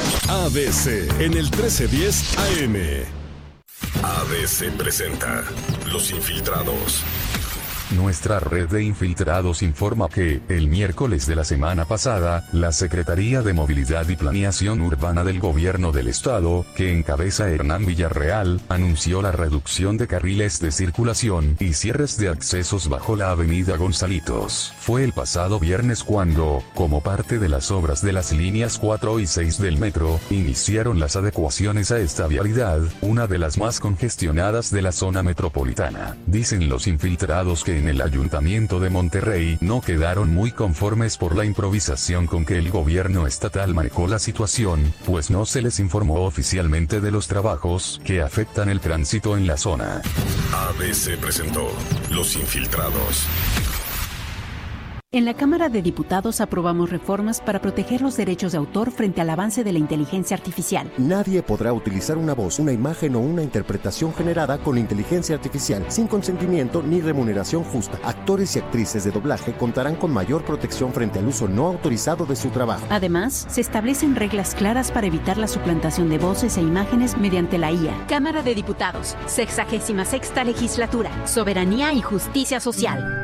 ABC en el 1310 AM. ABC presenta Los Infiltrados. Nuestra red de infiltrados informa que, el miércoles de la semana pasada, la Secretaría de Movilidad y Planeación Urbana del Gobierno del Estado, que encabeza Hernán Villarreal, anunció la reducción de carriles de circulación y cierres de accesos bajo la avenida Gonzalitos. Fue el pasado viernes cuando, como parte de las obras de las líneas 4 y 6 del metro, iniciaron las adecuaciones a esta vialidad, una de las más congestionadas de la zona metropolitana. Dicen los infiltrados que en el Ayuntamiento de Monterrey no quedaron muy conformes por la improvisación con que el gobierno estatal manejó la situación, pues no se les informó oficialmente de los trabajos que afectan el tránsito en la zona. ABC presentó Los Infiltrados. En la Cámara de Diputados aprobamos reformas para proteger los derechos de autor frente al avance de la inteligencia artificial. Nadie podrá utilizar una voz, una imagen o una interpretación generada con inteligencia artificial sin consentimiento ni remuneración justa. Actores y actrices de doblaje contarán con mayor protección frente al uso no autorizado de su trabajo. Además, se establecen reglas claras para evitar la suplantación de voces e imágenes mediante la IA. Cámara de Diputados, 66ª Legislatura, Soberanía y Justicia Social.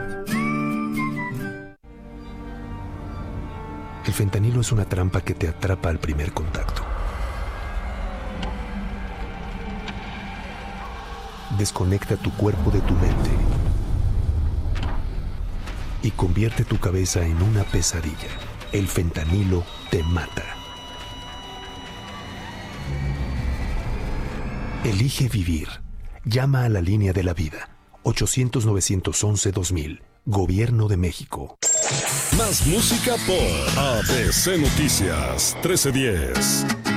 El fentanilo es una trampa que te atrapa al primer contacto. Desconecta tu cuerpo de tu mente y convierte tu cabeza en una pesadilla. El fentanilo te mata. Elige vivir. Llama a la línea de la vida. 800-911-2000. Gobierno de México. Más música por ABC Noticias 1310.